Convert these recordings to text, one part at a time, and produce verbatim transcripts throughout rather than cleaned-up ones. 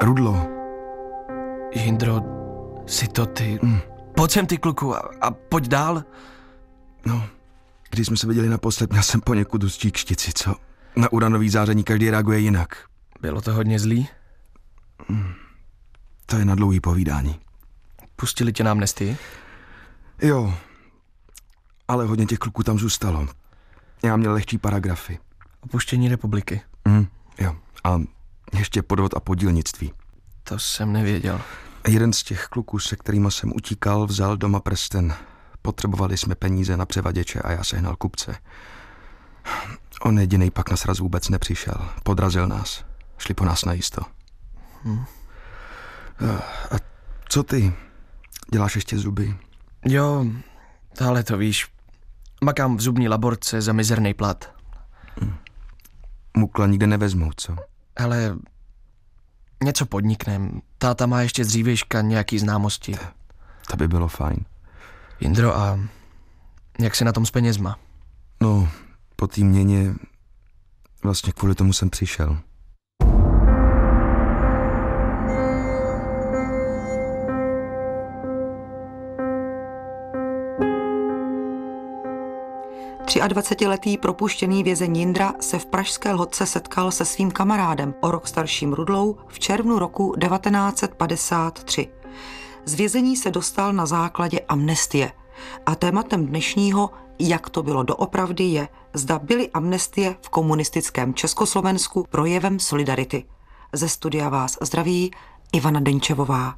Rudlo. Jindro, jsi to ty. Mm. Pojď sem, ty kluku, a, a pojď dál. No, když jsme se viděli naposled, měl jsem poněkud hustší kštici, co? Na uranový záření každý reaguje jinak. Bylo to hodně zlý? Mm. To je na dlouhý povídání. Pustili tě na amnestii? Jo, ale hodně těch kluků tam zůstalo. Já měl lehčí paragrafy. Opuštění republiky? Mm, jo, a ještě podvod a podílnictví. To jsem nevěděl. Jeden z těch kluků, se kterýma jsem utíkal, vzal doma prsten. Potřebovali jsme peníze na převaděče a já sehnal kupce. On jedinej pak na sraz vůbec nepřišel. Podrazil nás. Šli po nás najisto. Hmm. A co ty? Děláš ještě zuby? Jo, ale to víš. Makám v zubní laborce za mizerný plat. Hmm. Mukla nikde nevezmou, co? Ale něco podniknem. Táta má ještě z dřívějška nějaký známosti. To, to by bylo fajn. Jindro, a jak se na tom s penězma? No, po té měně vlastně kvůli tomu jsem přišel. dvacetiletý propuštěný vězeň Jindra se v pražské Lhotce setkal se svým kamarádem, o rok starším Rudlou, v červnu roku devatenáct set padesát tři. Z vězení se dostal na základě amnestie. A tématem dnešního, jak to bylo doopravdy, je, zda byly amnestie v komunistickém Československu projevem solidarity. Ze studia vás zdraví Ivana Denčevová.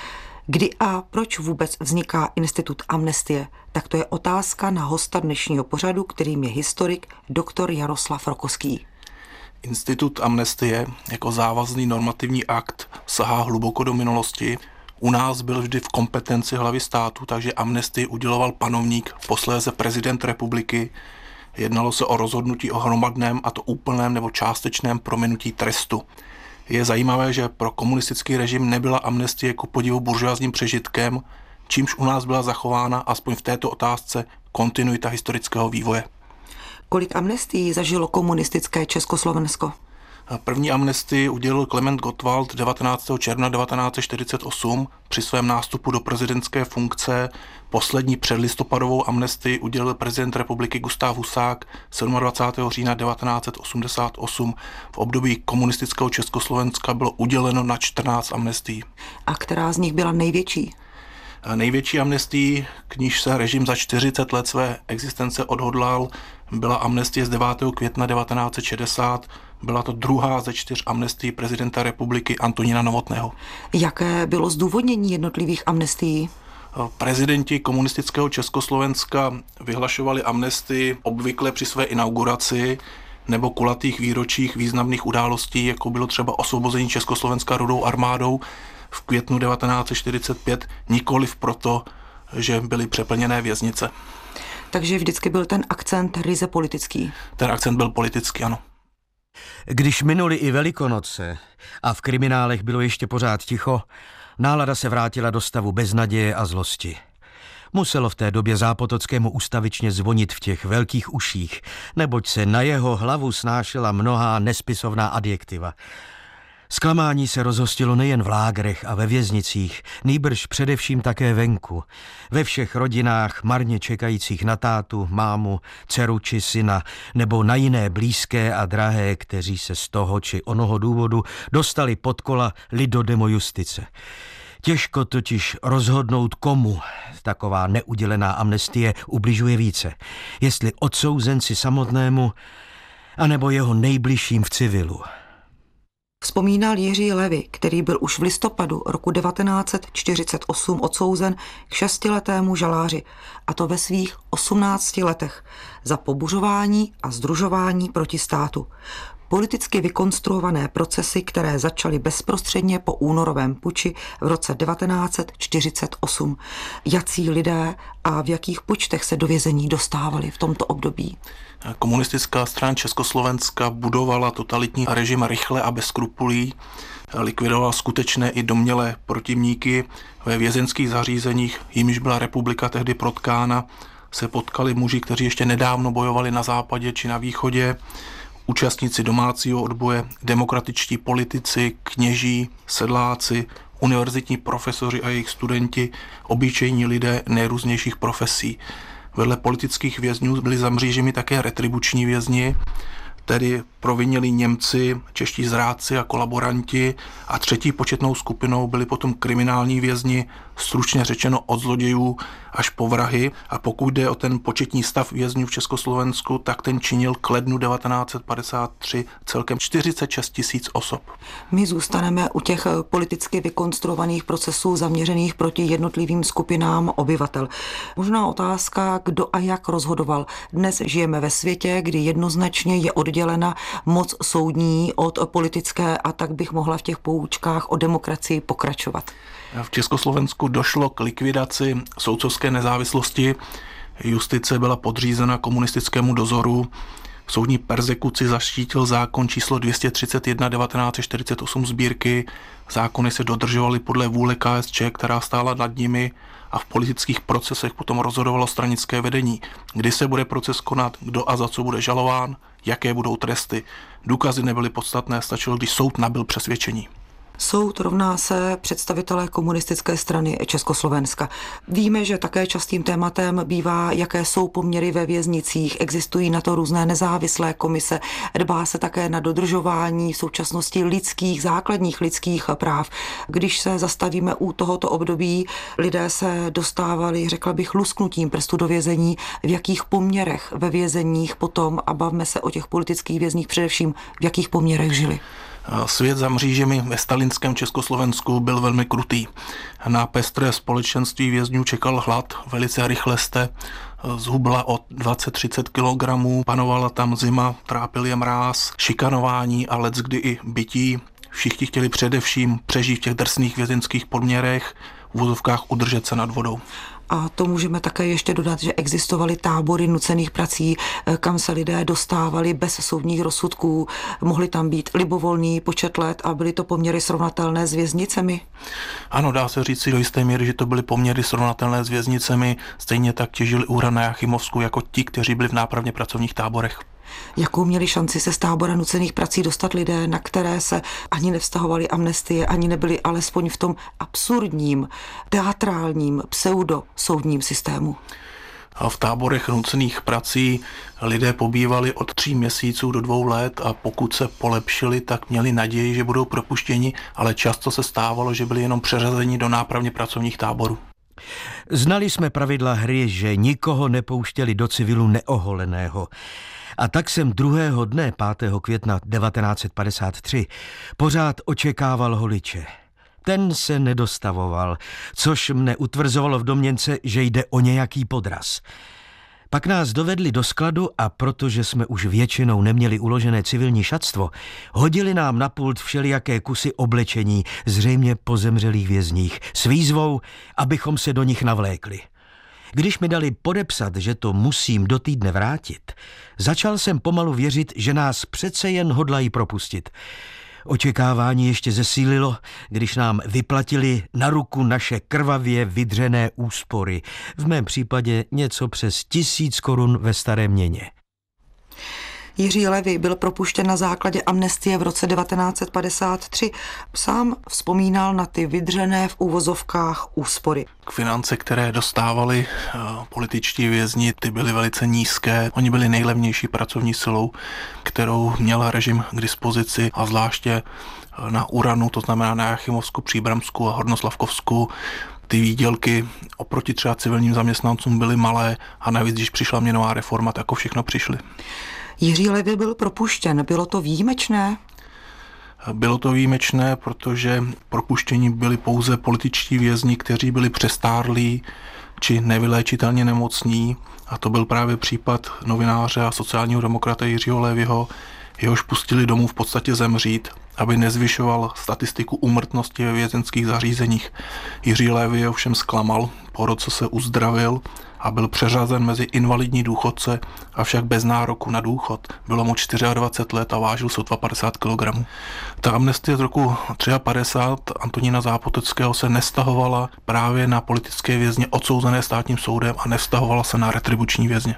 Kdy a proč vůbec vzniká institut amnestie? Tak to je otázka na hosta dnešního pořadu, kterým je historik doktor Jaroslav Rokoský. Institut amnestie jako závazný normativní akt sahá hluboko do minulosti. U nás byl vždy v kompetenci hlavy státu, takže amnestii uděloval panovník, posléze prezident republiky. Jednalo se o rozhodnutí o hromadném, a to úplném nebo částečném prominutí trestu. Je zajímavé, že pro komunistický režim nebyla amnestie ku podivu buržoazním přežitkem, čímž u nás byla zachována aspoň v této otázce kontinuita historického vývoje. Kolik amnestií zažilo komunistické Československo? První amnestii udělil Klement Gottwald devatenáctého června devatenáct set čtyřicet osm při svém nástupu do prezidentské funkce. Poslední předlistopadovou amnestii udělil prezident republiky Gustav Husák dvacátého sedmého října devatenáct set osmdesát osm. V období komunistického Československa bylo uděleno na čtrnáct amnestií. A která z nich byla největší? Největší amnestii, k níž se režim za čtyřicet let své existence odhodlal, byla amnestie z devátého května devatenáct set šedesát. Byla to druhá ze čtyř amnestií prezidenta republiky Antonína Novotného. Jaké bylo zdůvodnění jednotlivých amnestií? Prezidenti komunistického Československa vyhlašovali amnestii obvykle při své inauguraci nebo kulatých výročích významných událostí, jako bylo třeba osvobození Československa Rudou armádou v květnu devatenáct set čtyřicet pět, nikoliv proto, že byly přeplněné věznice. Takže vždycky byl ten akcent ryze politický. Ten akcent byl politický, ano. Když minuli i Velikonoce a v kriminálech bylo ještě pořád ticho, nálada se vrátila do stavu beznaděje a zlosti. Muselo v té době Zápotockému ustavičně zvonit v těch velkých uších, neboť se na jeho hlavu snášela mnohá nespisovná adjektiva. Zklamání se rozhostilo nejen v lágrech a ve věznicích, nýbrž především také venku. Ve všech rodinách marně čekajících na tátu, mámu, dceru či syna, nebo na jiné blízké a drahé, kteří se z toho či onoho důvodu dostali pod kola lidodemo justice. Těžko totiž rozhodnout, komu taková neudělená amnestie ubližuje více. Jestli odsouzenci samotnému, anebo jeho nejbližším v civilu. Vzpomínal Jiří Levy, který byl už v listopadu roku devatenáct set čtyřicet osm odsouzen k šestiletému žaláři, a to ve svých osmnácti letech, za pobuřování a sdružování proti státu. Politicky vykonstruované procesy, které začaly bezprostředně po únorovém puči v roce devatenáct set čtyřicet osm. Jací lidé a v jakých počtech se do vězení dostávali v tomto období? Komunistická strana Československa budovala totalitní režim rychle a bez skrupulí, likvidovala skutečné i domnělé protivníky. Ve vězenských zařízeních, jimiž byla republika tehdy protkána, se potkali muži, kteří ještě nedávno bojovali na západě či na východě. účastníci domácího odboje, demokratičtí politici, kněží, sedláci, univerzitní profesoři a jejich studenti, obyčejní lidé nejrůznějších profesí. Vedle politických vězňů byli za mřížemi také retribuční vězni, tedy provinili Němci, čeští zrádci a kolaboranti, a třetí početnou skupinou byli potom kriminální vězni, stručně řečeno od zlodějů až po vrahy, a pokud jde o ten početní stav vězňů v Československu, tak ten činil k lednu devatenáct set padesát tři celkem čtyřicet šest tisíc osob. My zůstaneme u těch politicky vykonstruovaných procesů zaměřených proti jednotlivým skupinám obyvatel. Možná otázka, kdo a jak rozhodoval. Dnes žijeme ve světě, kdy jednoznačně je oddělena moc soudní od politické, a tak bych mohla v těch poučkách o demokracii pokračovat. V Československu došlo k likvidaci soudcovské nezávislosti, justice byla podřízena komunistickému dozoru, soudní perzekuci zaštítil zákon číslo dvě stě třicet jedna devatenáct set čtyřicet osm sbírky, zákony se dodržovaly podle vůle K S Č, která stála nad nimi, a v politických procesech potom rozhodovalo stranické vedení, kdy se bude proces konat, kdo a za co bude žalován, jaké budou tresty. Důkazy nebyly podstatné, stačilo, když soud nabyl přesvědčení. Soud rovná se představitelé komunistické strany Československa. Víme, že také častým tématem bývá, jaké jsou poměry ve věznicích, existují na to různé nezávislé komise, dbá se také na dodržování v současnosti lidských, základních lidských práv. Když se zastavíme u tohoto období, lidé se dostávali, řekla bych, lusknutím prstu do vězení, v jakých poměrech ve vězeních potom, a bavme se o těch politických vězních především, v jakých poměrech žili. Svět za mřížemi ve stalinském Československu byl velmi krutý. Na pestré společenství vězňů čekal hlad, velice rychle jste zhubla o dvacet třicet kilogramů, panovala tam zima, trápil je mráz, šikanování a leckdy i bytí. Všichni chtěli především přežít v těch drsných vězeňských podměrech, v vozovkách udržet se nad vodou. A to můžeme také ještě dodat, že existovaly tábory nucených prací, kam se lidé dostávali bez soudních rozsudků. Mohli tam být libovolný počet let a byly to poměry srovnatelné s věznicemi? Ano, dá se říct si do jisté míry, že to byly poměry srovnatelné s věznicemi. Stejně tak těžili úhra na Jachimovsku jako ti, kteří byli v nápravně pracovních táborech. Jakou měli šanci se z tábora nucených prací dostat lidé, na které se ani nevztahovaly amnestie, ani nebyli alespoň v tom absurdním, teatrálním, pseudosoudním systému? A v táborech nucených prací lidé pobývali od tří měsíců do dvou let, a pokud se polepšili, tak měli naději, že budou propuštěni, ale často se stávalo, že byli jenom přeřazeni do nápravně pracovních táborů. Znali jsme pravidla hry, že nikoho nepouštěli do civilu neoholeného. A tak jsem druhého dne, pátého května devatenáct set padesát tři, pořád očekával holiče. Ten se nedostavoval, což mne utvrzovalo v domněnce, že jde o nějaký podraz. Pak nás dovedli do skladu a protože jsme už většinou neměli uložené civilní šatstvo, hodili nám na pult všelijaké kusy oblečení, zřejmě po zemřelých vězních, s výzvou, abychom se do nich navlékli. Když mi dali podepsat, že to musím do týdne vrátit, začal jsem pomalu věřit, že nás přece jen hodlají propustit. Očekávání ještě zesílilo, když nám vyplatili na ruku naše krvavě vydřené úspory, v mém případě něco přes tisíc korun ve staré měně. Jiří Levy byl propuštěn na základě amnestie v roce devatenáct set padesát tři. Sám vzpomínal na ty vydřené v úvozovkách úspory. Finance, které dostávali političtí vězni, ty byly velice nízké. Oni byli nejlevnější pracovní silou, kterou měl režim k dispozici, a zvláště na Uranu, to znamená na Jachimovsku, Příbramsku a Hornoslavkovsku, ty výdělky oproti třeba civilním zaměstnancům byly malé, a navíc, když přišla měnová reforma, tak o všechno přišli. Jiří Levy byl propuštěn. Bylo to výjimečné? Bylo to výjimečné, protože propuštěni byli pouze političtí vězni, kteří byli přestárlí či nevyléčitelně nemocní, a to byl právě případ novináře a sociálního demokrata Jiřího Levyho, jehož pustili domů v podstatě zemřít, aby nezvyšoval statistiku úmrtnosti ve vězenských zařízeních. Jiří Levy ovšem zklamal, po roce se uzdravil a byl přeřazen mezi invalidní důchodce, avšak bez nároku na důchod. Bylo mu dvacet čtyři let a vážil sotva padesát kilogramů. Ta amnestie z roku padesát tři Antonína Zápotockého se nestahovala právě na politické vězně odsouzené státním soudem a nevztahovala se na retribuční vězně.